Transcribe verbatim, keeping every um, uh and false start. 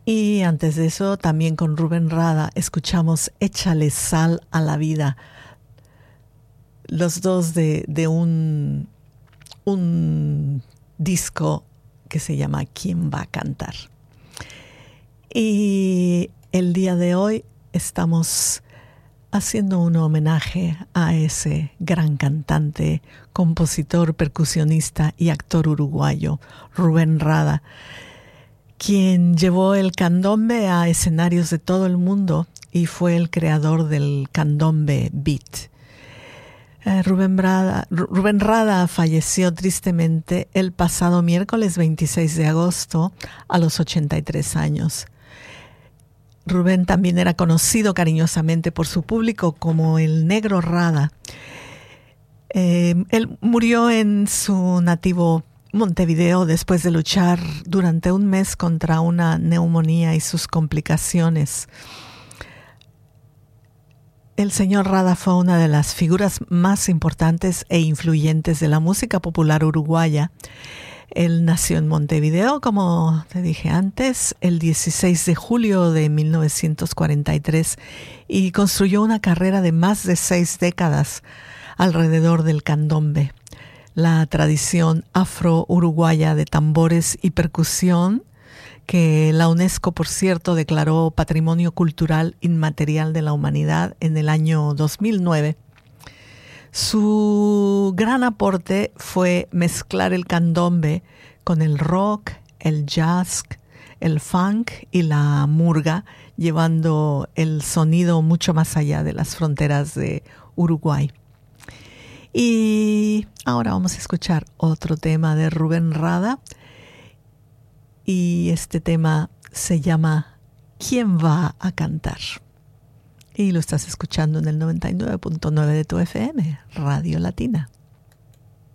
Y antes de eso, también con Rubén Rada, escuchamos Échale sal a la vida. Los dos de, de un, un disco que se llama ¿Quién va a cantar? Y el día de hoy estamos haciendo un homenaje a ese gran cantante, compositor, percusionista y actor uruguayo, Rubén Rada, quien llevó el candombe a escenarios de todo el mundo y fue el creador del candombe beat. Eh, Rubén Rada, Rubén Rada falleció tristemente el pasado miércoles veintiséis de agosto a los ochenta y tres años. Rubén también era conocido cariñosamente por su público como el Negro Rada. Eh, él murió en su nativo Montevideo después de luchar durante un mes contra una neumonía y sus complicaciones. El señor Rada fue una de las figuras más importantes e influyentes de la música popular uruguaya. Él nació en Montevideo, como te dije antes, el dieciséis de julio de mil novecientos cuarenta y tres y construyó una carrera de más de seis décadas alrededor del candombe, la tradición afro-uruguaya de tambores y percusión, que la UNESCO, por cierto, declaró Patrimonio Cultural Inmaterial de la Humanidad en el año dos mil nueve. Su gran aporte fue mezclar el candombe con el rock, el jazz, el funk y la murga, llevando el sonido mucho más allá de las fronteras de Uruguay. Y ahora vamos a escuchar otro tema de Rubén Rada. Y este tema se llama ¿Quién va a cantar? Y lo estás escuchando en el noventa y nueve punto nueve de tu F M, Radio Latina.